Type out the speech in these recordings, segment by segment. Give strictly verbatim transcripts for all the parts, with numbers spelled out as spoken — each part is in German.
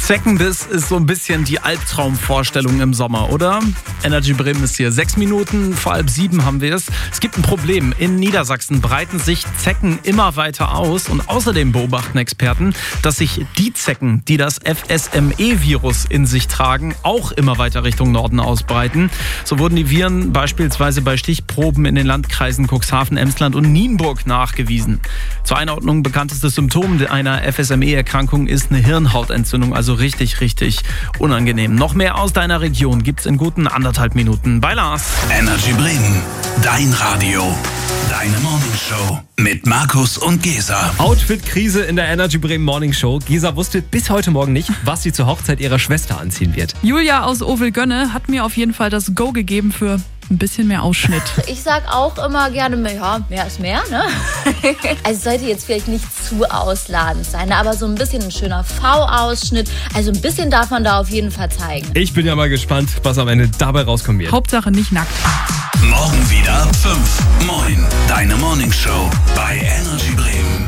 Zeckenbiss ist so ein bisschen die Albtraumvorstellung im Sommer, oder? Energy Bremen ist hier. Sechs Minuten vor halb sieben haben wir es. Es gibt ein Problem. In Niedersachsen breiten sich Zecken immer weiter aus. Und außerdem beobachten Experten, dass sich die Zecken, die das F S M E-Virus in sich tragen, auch immer weiter Richtung Norden ausbreiten. So wurden die Viren beispielsweise bei Stichproben in den Landkreisen Cuxhaven, Emsland und Nienburg nachgewiesen. Zur Einordnung: bekanntestes Symptom einer F S M E-Erkrankung ist eine Hirnhautentzündung, also richtig, richtig unangenehm. Noch mehr aus deiner Region gibt's in guten anderthalb Minuten bei Lars. Energy Bremen, dein Radio, deine Morningshow mit Markus und Gesa. Outfit-Krise in der Energy Bremen Morning Show. Gesa wusste bis heute Morgen nicht, was sie zur Hochzeit ihrer Schwester anziehen wird. Julia aus Ovelgönne hat mir auf jeden Fall das Go gegeben für ein bisschen mehr Ausschnitt. Ich sag auch immer gerne, ja, mehr ist mehr, ne? Also sollte jetzt vielleicht nicht zu ausladend sein, aber so ein bisschen ein schöner V-Ausschnitt. Also ein bisschen darf man da auf jeden Fall zeigen. Ich bin ja mal gespannt, was am Ende dabei rauskommen wird. Hauptsache nicht nackt. Morgen wieder fünf. Moin, deine Morningshow bei Energy Bremen.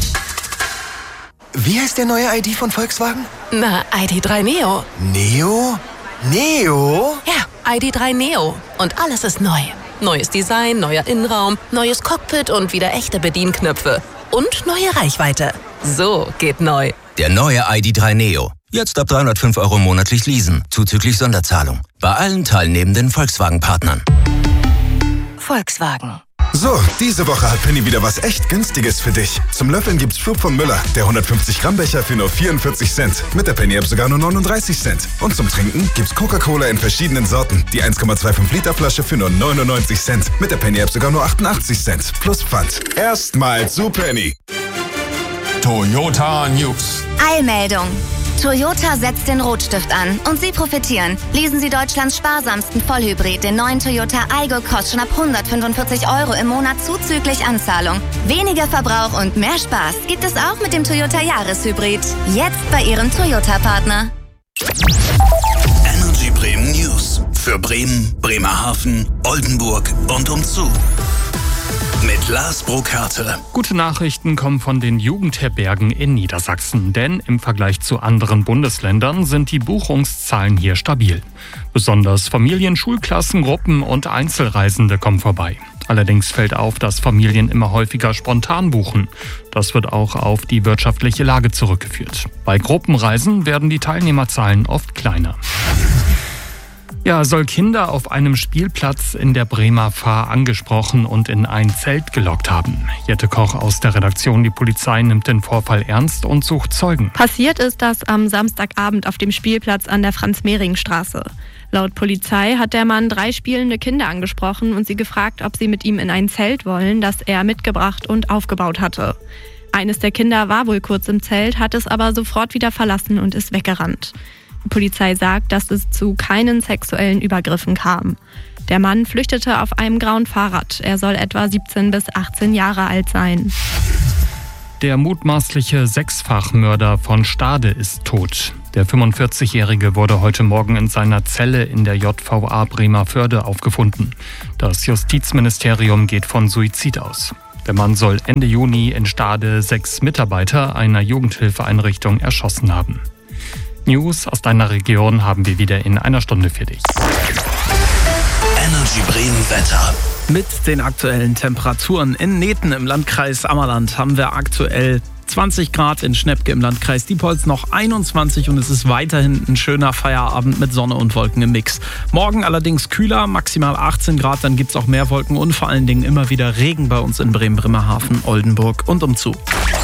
Wie heißt der neue I D von Volkswagen? Na, I D drei Neo. Neo? Neo? Ja, I D drei Neo. Und alles ist neu. Neues Design, neuer Innenraum, neues Cockpit und wieder echte Bedienknöpfe. Und neue Reichweite. So geht neu. Der neue I D drei Neo. Jetzt ab dreihundertfünf Euro monatlich leasen, zuzüglich Sonderzahlung. Bei allen teilnehmenden Volkswagen-Partnern. Volkswagen. So, diese Woche hat Penny wieder was echt Günstiges für dich. Zum Löffeln gibt's Schub von Müller, der hundertfünfzig Gramm Becher für nur vierundvierzig Cent. Mit der Penny-App sogar nur neununddreißig Cent. Und zum Trinken gibt's Coca-Cola in verschiedenen Sorten. Die eins Komma fünfundzwanzig Liter Flasche für nur neunundneunzig Cent. Mit der Penny-App sogar nur achtundachtzig Cent. Plus Pfand. Erstmal zu Penny. Toyota News. Eilmeldung. Toyota setzt den Rotstift an und Sie profitieren. Lesen Sie Deutschlands sparsamsten Vollhybrid, den neuen Toyota Aygo, kostet schon ab hundertfünfundvierzig Euro im Monat zuzüglich Anzahlung. Weniger Verbrauch und mehr Spaß gibt es auch mit dem Toyota Jahreshybrid. Jetzt bei Ihrem Toyota-Partner. Energy Bremen News für Bremen, Bremerhaven, Oldenburg und umzu. Mit Lars Burkhardt. Gute Nachrichten kommen von den Jugendherbergen in Niedersachsen, denn im Vergleich zu anderen Bundesländern sind die Buchungszahlen hier stabil. Besonders Familien, Schulklassen, Gruppen und Einzelreisende kommen vorbei. Allerdings fällt auf, dass Familien immer häufiger spontan buchen. Das wird auch auf die wirtschaftliche Lage zurückgeführt. Bei Gruppenreisen werden die Teilnehmerzahlen oft kleiner. Ja, soll Kinder auf einem Spielplatz in der Bremer Fahr angesprochen und in ein Zelt gelockt haben. Jette Koch aus der Redaktion. Die Polizei nimmt den Vorfall ernst und sucht Zeugen. Passiert ist das am Samstagabend auf dem Spielplatz an der Franz-Mehring-Straße. Laut Polizei hat der Mann drei spielende Kinder angesprochen und sie gefragt, ob sie mit ihm in ein Zelt wollen, das er mitgebracht und aufgebaut hatte. Eines der Kinder war wohl kurz im Zelt, hat es aber sofort wieder verlassen und ist weggerannt. Die Polizei sagt, dass es zu keinen sexuellen Übergriffen kam. Der Mann flüchtete auf einem grauen Fahrrad. Er soll etwa siebzehn bis achtzehn Jahre alt sein. Der mutmaßliche Sechsfachmörder von Stade ist tot. Der fünfundvierzigjährige wurde heute Morgen in seiner Zelle in der J V A Bremerförde aufgefunden. Das Justizministerium geht von Suizid aus. Der Mann soll Ende Juni in Stade sechs Mitarbeiter einer Jugendhilfeeinrichtung erschossen haben. News aus deiner Region haben wir wieder in einer Stunde für dich. Energy Bremen Wetter. Mit den aktuellen Temperaturen in Nethen im Landkreis Ammerland haben wir aktuell zwanzig Grad, in Schnepke im Landkreis Diepholz noch einundzwanzig und es ist weiterhin ein schöner Feierabend mit Sonne und Wolken im Mix. Morgen allerdings kühler, maximal achtzehn Grad, dann gibt es auch mehr Wolken und vor allen Dingen immer wieder Regen bei uns in Bremen, Bremerhaven, Oldenburg und umzu.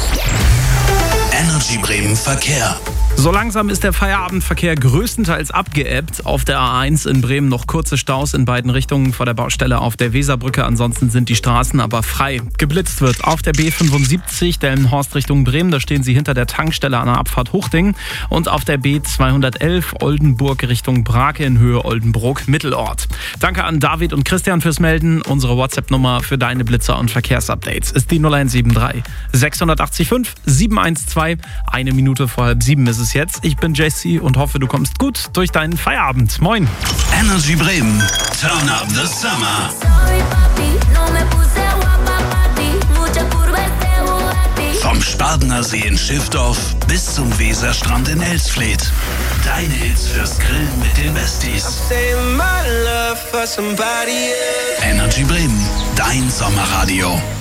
Energy Bremen Verkehr. So langsam ist der Feierabendverkehr größtenteils abgeebbt. Auf der A eins in Bremen noch kurze Staus in beiden Richtungen vor der Baustelle auf der Weserbrücke. Ansonsten sind die Straßen aber frei. Geblitzt wird auf der B fünfundsiebzig Delmenhorst Richtung Bremen. Da stehen sie hinter der Tankstelle an der Abfahrt Hochding. Und auf der B zweihundertelf Oldenburg Richtung Brake in Höhe Oldenburg Mittelort. Danke an David und Christian fürs Melden. Unsere WhatsApp-Nummer für deine Blitzer und Verkehrsupdates ist die null eins sieben drei sechs acht fünf sieben eins zwei. Eine Minute vor halb sieben ist es jetzt. Ich bin Jesse und hoffe, du kommst gut durch deinen Feierabend. Moin. Energy Bremen. Turn up the summer. Vom Spadener See in Schiffdorf bis zum Weserstrand in Elsfleth. Deine Hits fürs Grillen mit den Besties. Energy Bremen, dein Sommerradio.